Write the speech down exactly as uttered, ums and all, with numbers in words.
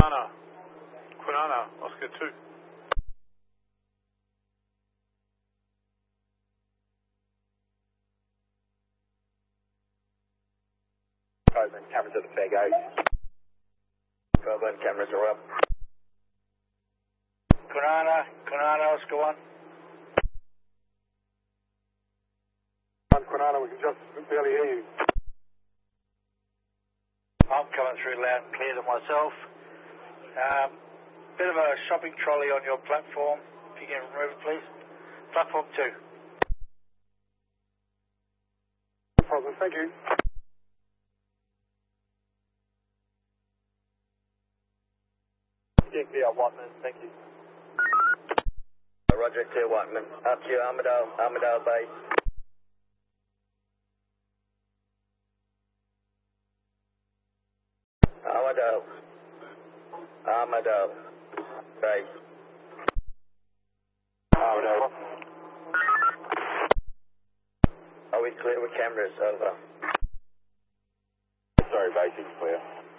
Kwinana. Kwinana, Oscar two. Coburn, cameras at the fair gate. Coburn, cameras are up. Kwinana, Kwinana, Oscar one. One Kwinana, we can just barely hear you. I'm coming through loud and clear to myself. Um, bit of a shopping trolley on your platform. If you can remove it, please. Platform two. No problem, thank you. Yeah, clear, Whiteman, thank you. Roger, clear, Whiteman. Up to you, Armadale, Armadale base. Armadale. Armadale. Base. Armadale. Are we clear with cameras? Over. Sorry, base, it's clear.